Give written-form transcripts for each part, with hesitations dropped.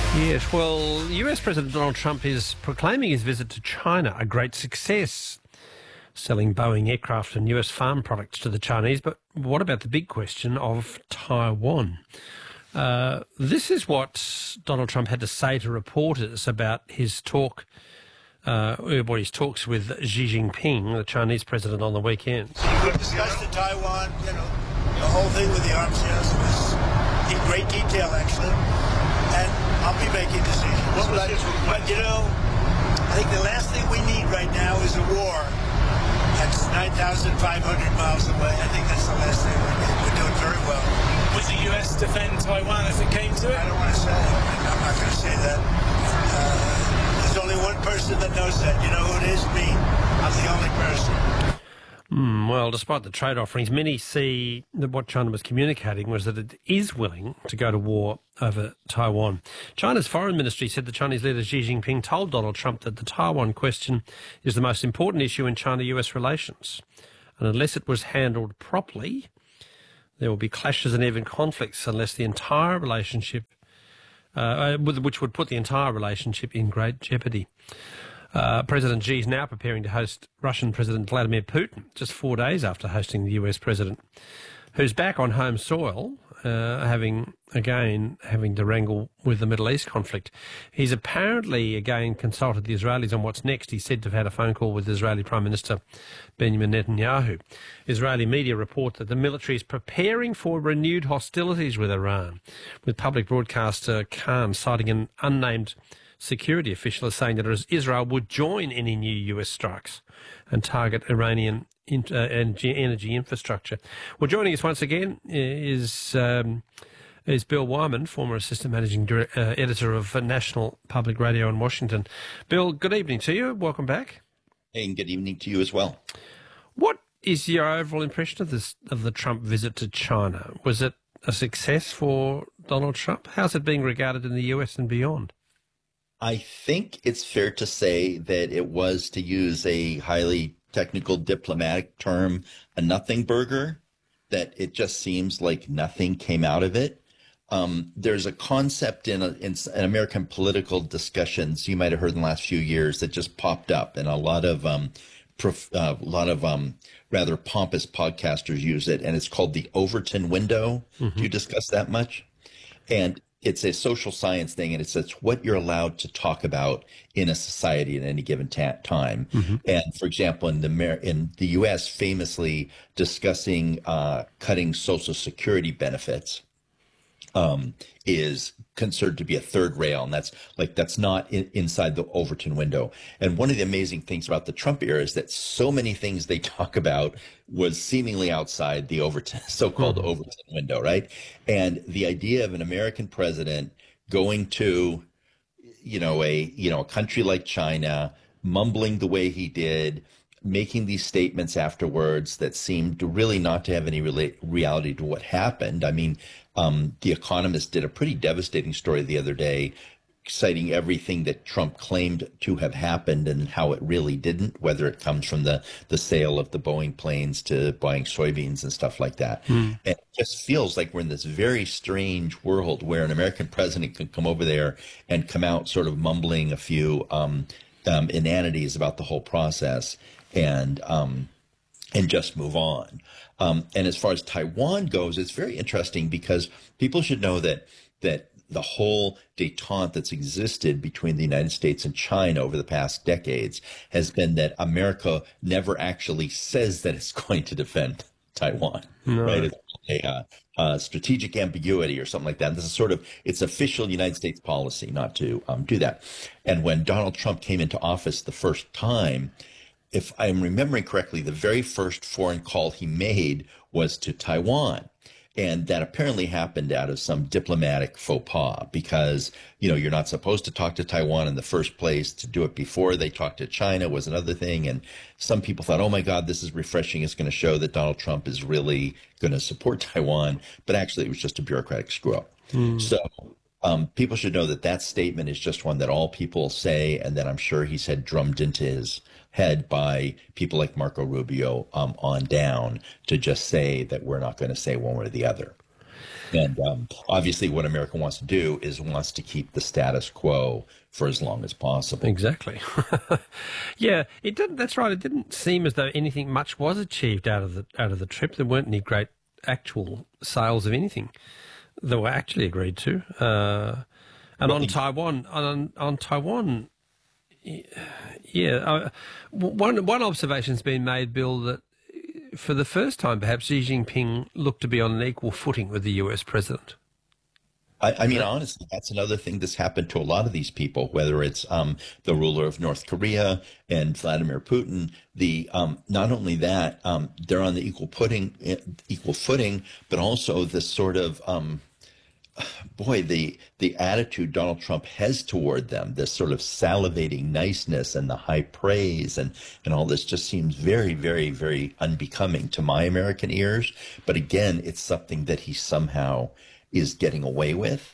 Yes, well, US President Donald Trump is proclaiming his visit to China a great success, selling Boeing aircraft and US farm products to the Chinese. But what about the big question of Taiwan? This is what Donald Trump had to say to reporters about his talks with Xi Jinping, the Chinese president, on the weekend. We discussed in Taiwan, the whole thing with the arms sales was in great detail, actually. And I'll be making decisions. But I think the last thing we need right now is a war. That's 9,500 miles away. I think that's the last thing we need. We're doing very well. Would the U.S. defend Taiwan if it came to it? I don't want to say. I'm not going to say that. There's only one person that knows that. You know who it is? Me. I'm the only person. Well, despite the trade offerings, many see that what China was communicating was that it is willing to go to war over Taiwan. China's foreign ministry said the Chinese leader Xi Jinping told Donald Trump that the Taiwan question is the most important issue in China-US relations. And unless it was handled properly, there will be clashes and even conflicts unless the entire relationship, which would put the entire relationship in great jeopardy. President Xi is now preparing to host Russian President Vladimir Putin just 4 days after hosting the US president, who's back on home soil, having to wrangle with the Middle East conflict. He's apparently again consulted the Israelis on what's next. He's said to have had a phone call with Israeli Prime Minister Benjamin Netanyahu. Israeli media report that the military is preparing for renewed hostilities with Iran, with public broadcaster Khan citing an unnamed security official as saying that Israel would join any new US strikes and target Iranian energy infrastructure. Well, joining us once again is Bill Wyman, former assistant managing editor of National Public Radio in Washington. Bill, good evening to you. Welcome back. Hey, and good evening to you as well. What is your overall impression of the Trump visit to China? Was it a success for Donald Trump? How's it being regarded in the US and beyond? I think it's fair to say that it was, to use a highly technical diplomatic term, a nothing burger, that it just seems like nothing came out of it. There's a concept in American political discussions you might have heard in the last few years that just popped up, and a lot of rather pompous podcasters use it, and it's called the Overton window. Mm-hmm. Do you discuss that much? And it's a social science thing, and it's what you're allowed to talk about in a society at any given time. Mm-hmm. And for example, in the U.S., famously discussing cutting Social Security benefits is considered to be a third rail, and that's not inside the Overton window. And one of the amazing things about the Trump era is that so many things they talk about was seemingly outside the so-called Overton window, right? And the idea of an American president going to, a country like China, mumbling the way he did, making these statements afterwards that seemed really not to have any reality to what happened. I mean, The Economist did a pretty devastating story the other day, citing everything that Trump claimed to have happened and how it really didn't, whether it comes from the sale of the Boeing planes to buying soybeans and stuff like that. And it just feels like we're in this very strange world where an American president can come over there and come out sort of mumbling a few inanities about the whole process and just move on. And as far as Taiwan goes, it's very interesting because people should know that the whole détente that's existed between the United States and China over the past decades has been that America never actually says that it's going to defend Taiwan, right? It's a strategic ambiguity or something like that. This is it's official United States policy not to do that. And when Donald Trump came into office the first time, if I'm remembering correctly, the very first foreign call he made was to Taiwan. And that apparently happened out of some diplomatic faux pas because, you're not supposed to talk to Taiwan in the first place. To do it before they talked to China was another thing. And some people thought, oh, my God, this is refreshing. It's going to show that Donald Trump is really going to support Taiwan. But actually, it was just a bureaucratic screw up. So people should know that statement is just one that all people say, and that I'm sure he's had drummed into his head by people like Marco Rubio on down to just say that we're not going to say one way or the other. And obviously, what America wants to do is wants to keep the status quo for as long as possible. Exactly. Yeah, it didn't. That's right. It didn't seem as though anything much was achieved out of the trip. There weren't any great actual sales of anything that were actually agreed to. And on Taiwan, on Taiwan, yeah, one observation's been made, Bill, that for the first time, perhaps Xi Jinping looked to be on an equal footing with the US president. I mean, honestly, that's another thing that's happened to a lot of these people, whether it's the ruler of North Korea and Vladimir Putin. Not only that, they're on the equal footing, but also this sort of the attitude Donald Trump has toward them, this sort of salivating niceness and the high praise and all this just seems very, very, very unbecoming to my American ears. But again, it's something that he somehow is getting away with.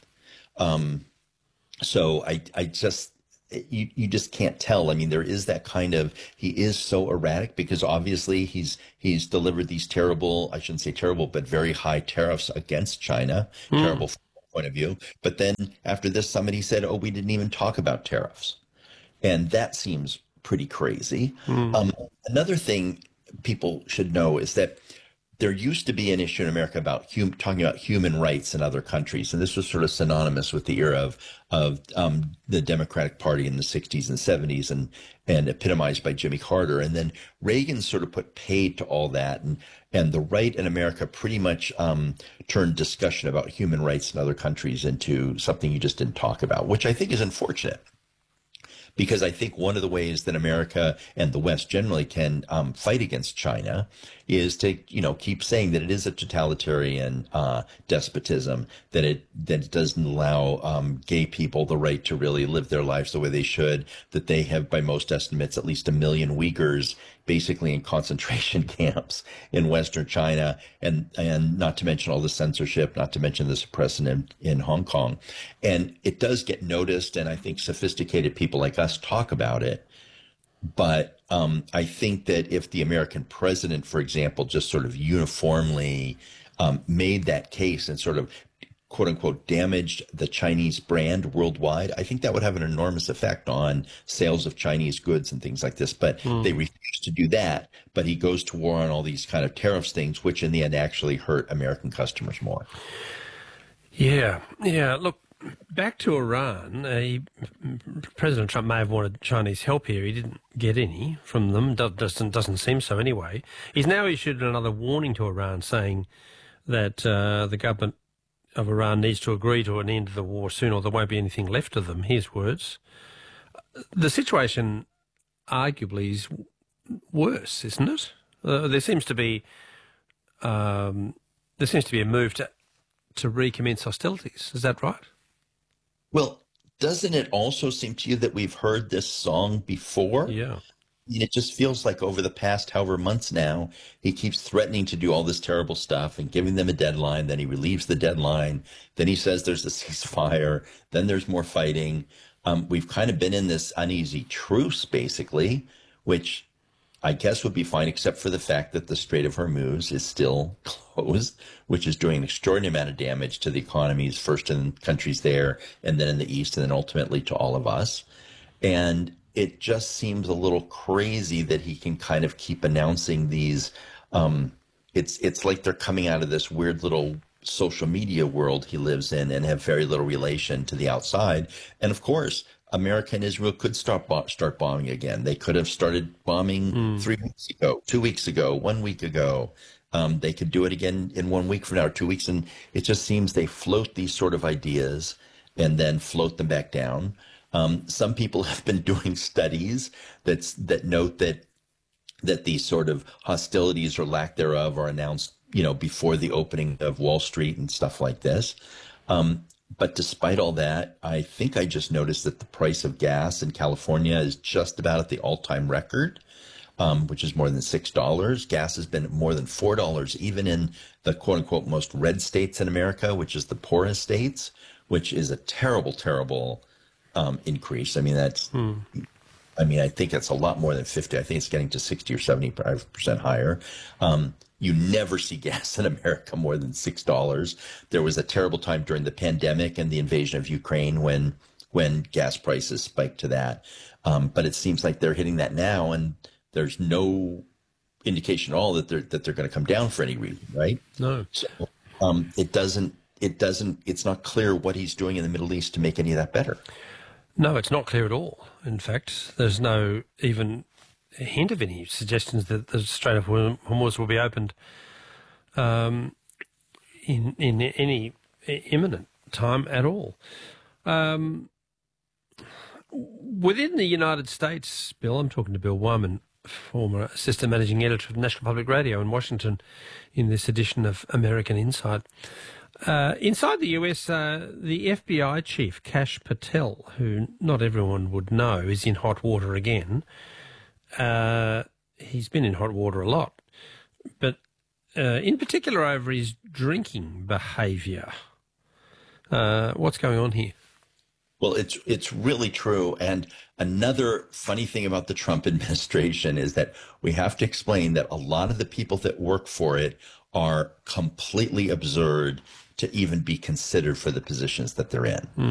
So I just, you just can't tell. I mean, there is that kind of, he is so erratic because obviously he's delivered these terrible, I shouldn't say terrible, but very high tariffs against China, terrible from my point of view. But then after this summit, he said, oh, we didn't even talk about tariffs. And that seems pretty crazy. Another thing people should know is that there used to be an issue in America about talking about human rights in other countries, and this was sort of synonymous with the era of the Democratic Party in the 60s and 70s, and epitomized by Jimmy Carter. And then Reagan sort of put paid to all that, and the right in America pretty much turned discussion about human rights in other countries into something you just didn't talk about, which I think is unfortunate. Because I think one of the ways that America and the West generally can fight against China is to, keep saying that it is a totalitarian despotism, that it doesn't allow gay people the right to really live their lives the way they should, that they have, by most estimates, at least 1 million Uyghurs basically in concentration camps in Western China, and not to mention all the censorship, not to mention the suppression in Hong Kong. And it does get noticed, and I think sophisticated people like us talk about it. But I think that if the American president, for example, just sort of uniformly made that case and sort of quote unquote damaged the Chinese brand worldwide, I think that would have an enormous effect on sales of Chinese goods and things like this. But they refuse to do that. But he goes to war on all these kind of tariffs things, which in the end actually hurt American customers more. Yeah. Look, back to Iran. President Trump may have wanted Chinese help here. He didn't get any from them. Doesn't seem so anyway. He's now issued another warning to Iran, saying that the government of Iran needs to agree to an end to the war soon, or there won't be anything left of them. His words. The situation, arguably, is worse, isn't it? There seems to be a move to recommence hostilities. Is that right? Well, doesn't it also seem to you that we've heard this song before? Yeah. I mean, it just feels like over the past however months now, he keeps threatening to do all this terrible stuff and giving them a deadline. Then he relieves the deadline. Then he says there's a ceasefire. Then there's more fighting. We've kind of been in this uneasy truce, basically, which I guess would be fine, except for the fact that the Strait of Hormuz is still closed, which is doing an extraordinary amount of damage to the economies, first in countries there, and then in the East, and then ultimately to all of us. And it just seems a little crazy that he can kind of keep announcing these. It's like they're coming out of this weird little social media world he lives in and have very little relation to the outside. And of course, America and Israel could start bombing again. They could have started bombing 3 weeks ago, 2 weeks ago, 1 week ago. They could do it again in 1 week from now, or 2 weeks. And it just seems they float these sort of ideas and then float them back down. Some people have been doing studies that note that these sort of hostilities or lack thereof are announced, before the opening of Wall Street and stuff like this. But despite all that, I think I just noticed that the price of gas in California is just about at the all-time record, which is more than $6. Gas has been more than $4, even in the quote-unquote most red states in America, which is the poorest states, which is a terrible, terrible increase. I mean, that's I mean, I think it's a lot more than 50. I think it's getting to 60 or 75% higher. You never see gas in America more than $6. There was a terrible time during the pandemic and the invasion of Ukraine when gas prices spiked to that. But it seems like they're hitting that now, and there's no indication at all that they're going to come down for any reason, right? No. So it's not clear what he's doing in the Middle East to make any of that better. No, it's not clear at all. In fact, there's no even hint of any suggestions that the Strait of Hormuz will be opened in any imminent time at all. Within the United States, Bill, I'm talking to Bill Wyman, former assistant managing editor of National Public Radio in Washington, in this edition of American Insight. Inside the US, the FBI chief, Kash Patel, who not everyone would know, is in hot water again. He's been in hot water a lot, but in particular over his drinking behaviour. What's going on here? Well, it's really true. And another funny thing about the Trump administration is that we have to explain that a lot of the people that work for it are completely absurd to even be considered for the positions that they're in.